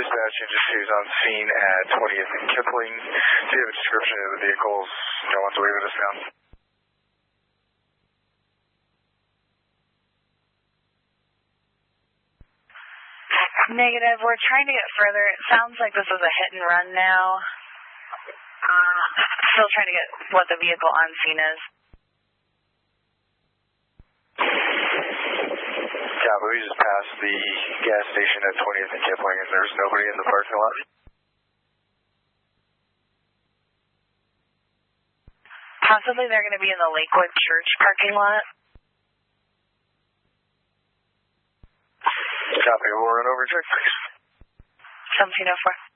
dispatch, engine 2 is on scene at 20th and Kipling. Do you have a description of the vehicles? Don't want to wave at us now. Negative. We're trying to get further. It sounds like this is a hit and run now. Still trying to get what the vehicle on scene is. Copy. We just passed the gas station at 20th and Kipling, and there's nobody in the parking lot. Possibly they're going to be in the Lakewood Church parking lot. Copy. We'll run over and check, please. 1704.